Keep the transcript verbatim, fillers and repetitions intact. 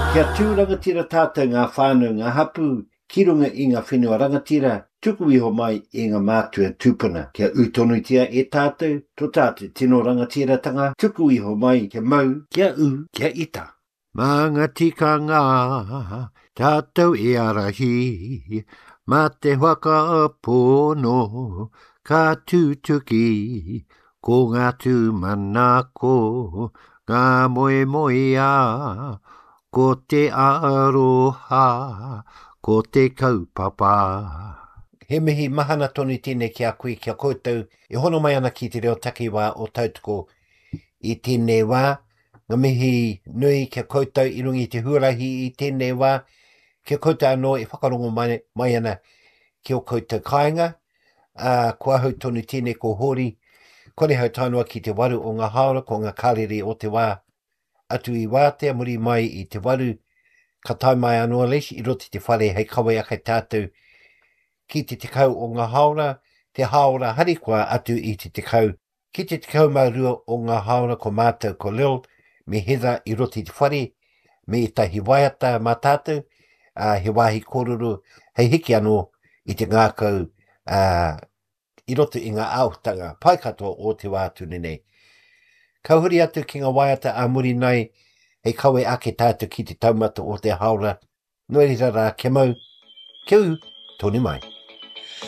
Kia tū rangatira tātou ngā whānau ngā hapu, ki runga i ngā whenua rangatira, tuku iho mai i ngā mātua tūpuna. Kia utonutia e tātou, tō tātou tino rangatira tanga, tuku iho mai kia mau, kia u, kia ita. Manga tika ngā, tātou e arahi, mā te waka pono, ka tūtuki, ko ngā tū manako, ngā moe moea, ko te aroha, ko te kaupapa. He mihi mahana tonu tēnei ki a koe kia koutou, e hono mai ana ki te reo takiwā o tautoko i tēnei wā, ngā mihi nui kia koutou i rungi te huarahi i tēnei wā, kia koutou anō e whakarongo mai, mai ana ki o koutou kāinga, uh, kua hau tonu tēnei ko hori, kore hau tainua ki te waru o ngā haora ko ngā kārere o te wā, atu i wātea muri mai i te waru, ka tai mai anō leis i roti te whare hei kawe ake tātou ki te tekau o ngā haora, te haora harikwa atu i te tekau, ki te tekau maurua o ngā haora ko mātou ko leo, me heather i roti te whare, me i tahi waiata mā tātou, uh, he wāhi kōruru, hei hiki anō i te ngākau, uh, i roto i ngā autanga, pai katoa o te wātu nenei. Ka huri atu ki ngā waiata a muri nei, hei kawe ake tātou ki te taumata o te haora, noeri rara, kia mau, kia u, tōni mai.